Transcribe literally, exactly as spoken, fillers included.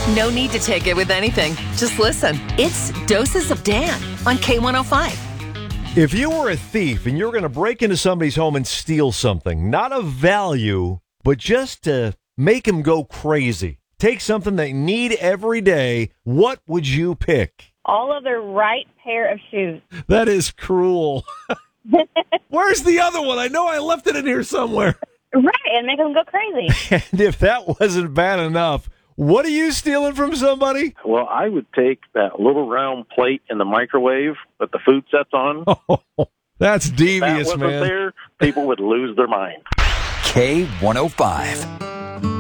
No need to take it with anything. Just listen. It's Doses of Dan on K one oh five. If you were a thief and you were going to break into somebody's home and steal something, not of value, but just to make them go crazy, take something they need every day, what would you pick? All of their right pair of shoes. That is cruel. Where's the other one? I know I left it in here somewhere. Right, and make them go crazy. And if that wasn't bad enough, what are you stealing from somebody? Well, I would take that little round plate in the microwave that the food sets on. Oh, that's devious, if that wasn't man. there, people would lose their mind. K one oh five.